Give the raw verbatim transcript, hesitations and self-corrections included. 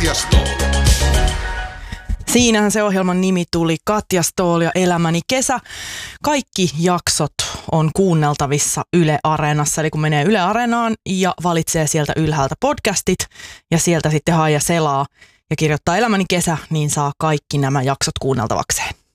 Katja Stoll. Siinähän se ohjelman nimi tuli, Katja Stoll ja Elämäni kesä. Kaikki jaksot on kuunneltavissa Yle Areenassa, eli kun menee Yle Areenaan ja valitsee sieltä ylhäältä podcastit ja sieltä sitten hae ja selaa ja kirjoittaa Elämäni kesä, niin saa kaikki nämä jaksot kuunneltavakseen.